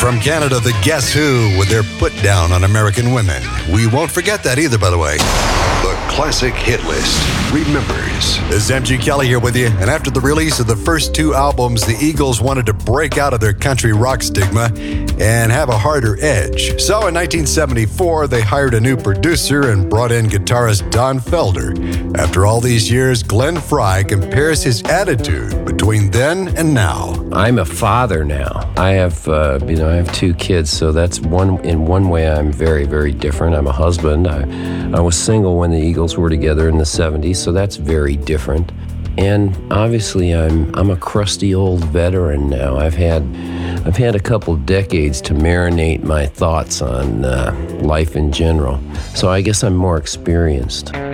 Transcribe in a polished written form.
From Canada, the Guess Who with their put down on American women. We won't forget that either, by the way. The Classic Hit List remembers. This is MG Kelly here with you, and after the release of the first two albums, the Eagles wanted to break out of their country rock stigma and have a harder edge. So in 1974, they hired a new producer and brought in guitarist Don Felder. After all these years, Glenn Frey compares his attitude between then and now. I'm a father now. I have two kids, so that's in one way I'm very, very different. I'm a husband. I was single when the Eagles were together in the 70s, so that's very different. And obviously I'm a crusty old veteran now. I've had a couple decades to marinate my thoughts on life in general, so I guess I'm more experienced.